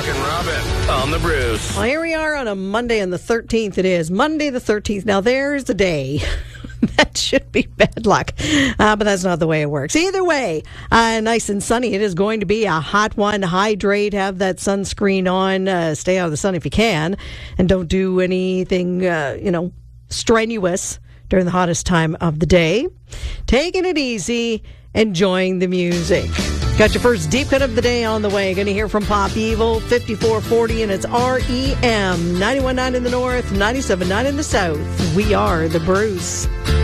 and Robin on the Bruce. Well, here we are on a Monday on the 13th. It is Monday the 13th. Now, there's a day that should be bad luck, but that's not the way it works. Either way, nice and sunny. It is going to be a hot one. Hydrate, have that sunscreen on, stay out of the sun if you can, and don't do anything, strenuous during the hottest time of the day. Taking it easy, enjoying the music. Got your first deep cut of the day on the way. Going to hear from Pop Evil, 5440, and it's REM, 91.9 in the north, 97.9 in the south. We are the Bruce.